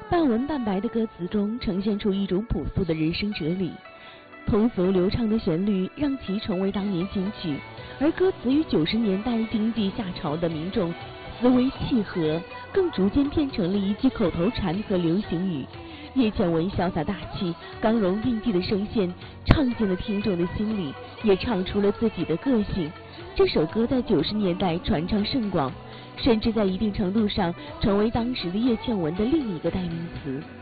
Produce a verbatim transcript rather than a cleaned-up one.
半文半白的歌词中呈现出一种朴素的人生哲理，通俗流畅的旋律让其成为当年金曲，而歌词与九十年代经济下潮的民众思维契合，更逐渐变成了一句口头禅和流行语。叶倩文潇洒大气、刚柔并济的声线唱进了听众的心里，也唱出了自己的个性。这首歌在九十年代传唱甚广，甚至在一定程度上成为当时的叶倩文的另一个代名词。